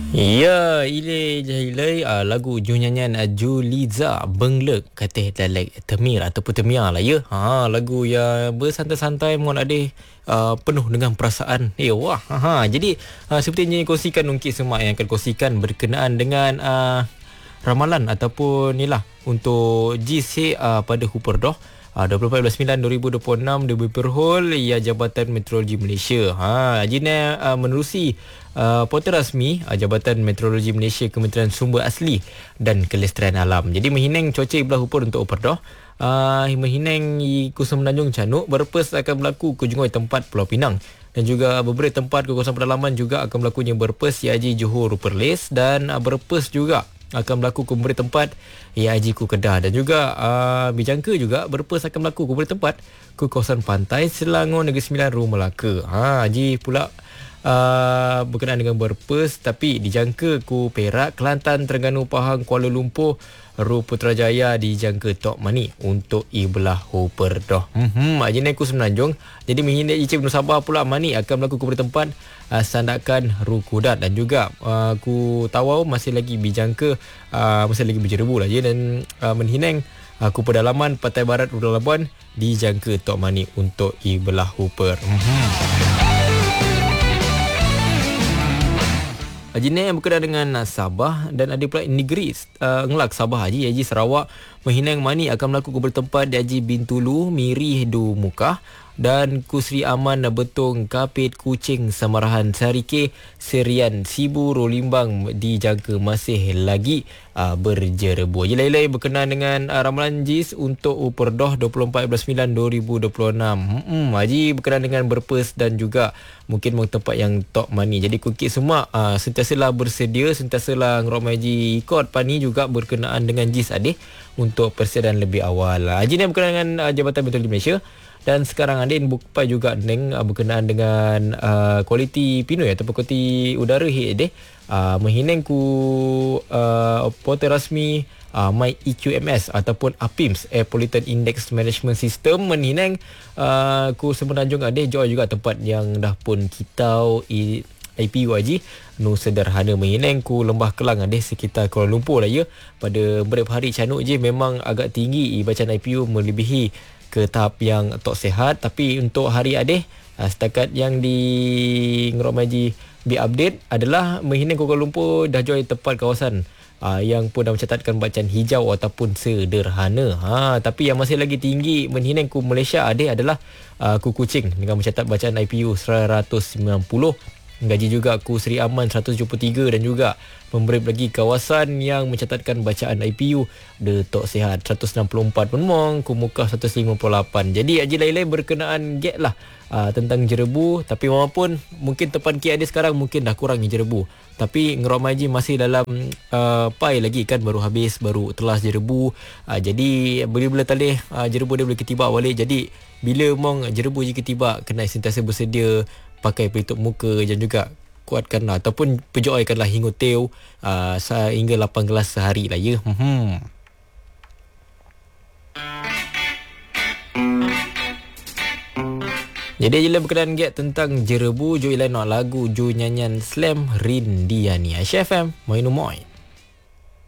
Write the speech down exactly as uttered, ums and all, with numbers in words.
Ya, ile jahilai uh, lagu ju nyanyian uh, Juliza Benglek katih dalek Temir ataupun Temia lah ya. Ha, lagu yang bersantai-santai mohon adeh uh, penuh dengan perasaan. Eh wah. Ha, jadi uh, seperti yang kongsikan Ungkit Semak yang akan kongsikan berkenaan dengan uh, ramalan ataupun inilah untuk G C uh, pada Huperdoh. Uh, dua puluh empat bulan sembilan dua ribu dua puluh enam di Berhol ya Jabatan Meteorologi Malaysia. Ha, Jina uh, menerusi uh, portal rasmi uh, Jabatan Meteorologi Malaysia Kementerian Sumber Asli dan Kelestarian Alam. Jadi menghinang cuaca Ibelah Hupur untuk Huperdoh. Uh, menghinang i Kusum Menanjung Canuk berpes akan berlaku ke jungoi tempat Pulau Pinang. Dan juga beberapa tempat ke kawasan pedalaman juga akan berlakunya berpes I A J Johor Perlis dan uh, berpes juga akan berlaku ke beberapa tempat I A J Ku Kedah dan juga uh, dijangka juga berpes akan berlaku ke beberapa tempat ke kawasan pantai Selangor Negeri Sembilan Ru Melaka. Ha, Haji pula uh, berkenaan dengan berpes tapi dijangka ku Perak, Kelantan, Terengganu, Pahang, Kuala Lumpur, Ru Putrajaya dijangka Tok Mani untuk Ibelah Huperdoh. Hmm, Haji Neku Semenanjung. Jadi menghindar I C Nur Sabah pula Mani akan berlaku ke beberapa tempat uh, sandakan Ru Kudat dan juga uh, ku Tawau masih lagi dijangka uh, masih lagi berjerebu lah je dan uh, menhinang uh, ku pedalaman Pantai Barat Ru Labuan dijangka Tok Mani untuk Ibelah Huper. Hmm. Haji ni yang berkenaan dengan Sabah dan ada pula negeri uh, Ngelak Sabah Haji Haji Sarawak menghinang Mani akan berlaku ke bertempat di Haji Bintulu Miri Du Mukah dan Kusri Aman Betong Kapit Kuching Samarahan Sarike Serian Sibu Rolimbang dijangka masih lagi uh, berjerebu. Haji lain-lain berkenaan dengan uh, ramalan J I S untuk Huperdoh dua puluh empat bulan sembilan dua ribu dua puluh enam. Hmm, Haji berkenaan dengan berpes dan juga mungkin mau tempat yang Tok Mani. Jadi Ungkit Semak uh, sentiasalah bersedia, sentiasalah ngerok maji ikut pani juga berkenaan dengan J I S adih untuk persediaan lebih awal. Haji ni berkenaan dengan uh, Jabatan Meteorologi Malaysia. Dan sekarang Adin bukai juga neng uh, berkenaan dengan uh, kualiti pinoi ataupun kualiti udara he deh uh, menghinang ku uh, portal rasmi uh, My E Q M S ataupun A P I M S Air Pollutant Index Management System menghinang uh, ku Semenanjung Adin joy juga tempat yang dah pun kitau i I P U Haji nu sederhana menghinang ku Lembah Kelang ada sekitar Kuala Lumpur lah ya. Pada beberapa hari canuk je memang agak tinggi bacaan I P U melebihi ke tahap yang tok sehat, tapi untuk hari adeh setakat yang di Ngerok Maji bi update adalah menghinang Kuala Lumpur dah join tempat kawasan uh, yang pun dah mencatatkan bacaan hijau ataupun sederhana. Ha, tapi yang masih lagi tinggi menghinang ku Malaysia adeh adalah uh, ku Kuching dengan mencatat bacaan I P U seratus sembilan puluh. Gaji juga ku Seri Aman seratus tujuh puluh tiga dan juga memberi lagi kawasan yang mencatatkan bacaan I P U de Tok Sihat seratus enam puluh empat Penmong, ku Mukah seratus lima puluh lapan. Jadi Haji lain-lain berkenaan gap lah uh, tentang jerebu, tapi walaupun mungkin tepan K A D sekarang mungkin dah kurang jerebu. Tapi Ngerok Maji masih dalam uh, pai lagi kan, baru habis, baru telas jerebu. Uh, jadi bila-bila talih uh, jerebu dia boleh ketibak balik. Jadi bila mong jerebu je ketibak, kena sentiasa bersedia pakai pelitup muka dan juga kuatkanlah ataupun pejoikanlah hingga teo uh, sehingga lapan gelas sehari lah ya. Hmm. Jadi jelah berkenaan gap tentang jerebu, joi lain nak lagu jo nyanyian Slam Rindiani. Aisyah F M, main umoy.